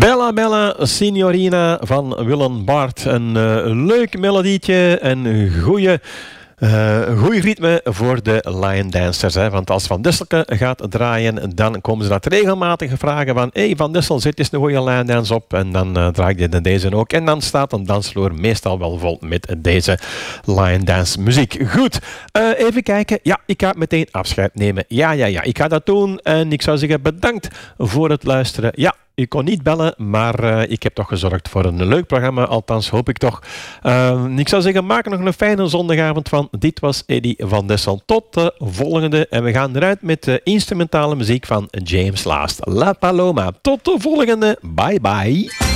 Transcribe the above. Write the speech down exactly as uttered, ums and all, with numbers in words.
Bella Bella Signorina van Willem Baart. Een uh, leuk melodietje en een goeie... Uh, goeie ritme voor de Lion Dancers. Hè? Want als Van Disselke gaat draaien, dan komen ze dat regelmatig vragen van hey Van Dissel, zit eens een goede Lion Dance op. En dan uh, draai je deze ook. En dan staat een dansvloer meestal wel vol met deze Lion Dance muziek. Goed, uh, even kijken. Ja, ik ga meteen afscheid nemen. Ja, ja, ja, ik ga dat doen. En ik zou zeggen bedankt voor het luisteren. Ja, u kon niet bellen, maar uh, ik heb toch gezorgd voor een leuk programma. Althans, hoop ik toch. Uh, ik zou zeggen, maak nog een fijne zondagavond van. Dit was Eddie van Dissel. Tot de volgende. En we gaan eruit met de instrumentale muziek van James Last. La Paloma. Tot de volgende. Bye bye.